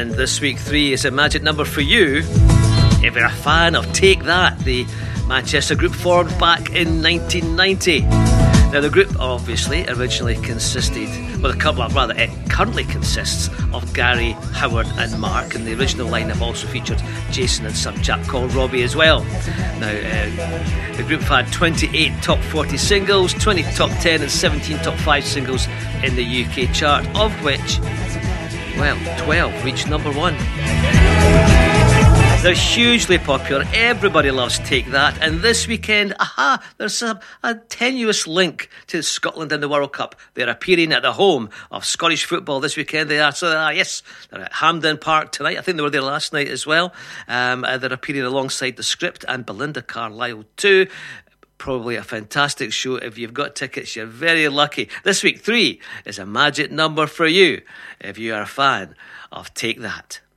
And this week 3 is a magic number for you if you're a fan of Take That, the Manchester group formed back in 1990. Now the group obviously originally consisted, well, it currently consists of Gary, Howard and Mark, and the original lineup also featured Jason and some chap called Robbie as well. Now the group had 28 top 40 singles, 20 top 10 and 17 top 5 singles in the UK chart, of which, well, 12 reached number 1. They're hugely popular. Everybody loves Take That. And this weekend, there's a tenuous link to Scotland in the World Cup. They're appearing at the home of Scottish football this weekend. They are. So, yes, they're at Hampden Park tonight. I think they were there last night as well. They're appearing alongside The Script and Belinda Carlisle too. Probably a fantastic show. If you've got tickets, you're very lucky. This week 3 is a magic number for you if you are a fan of Take That.